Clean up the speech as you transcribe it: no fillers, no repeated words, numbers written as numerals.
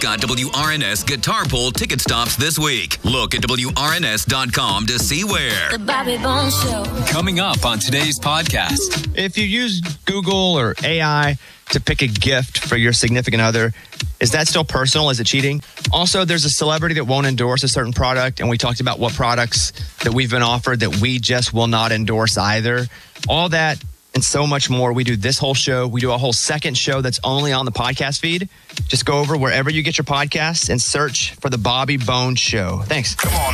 got WRNS Guitar Pull ticket stops this week. Look at WRNS.com to see where. The Bobby Bones Show. Coming up on today's podcast. If you use Google or AI to pick a gift for your significant other, is that still personal? Is it cheating? Also, there's a celebrity that won't endorse a certain product, and we talked about what products that we've been offered that we just will not endorse either. All that and so much more. We do this whole show. We do a whole second show that's only on the podcast feed. Just go over wherever you get your podcasts and search for The Bobby Bones Show. Thanks. Come on.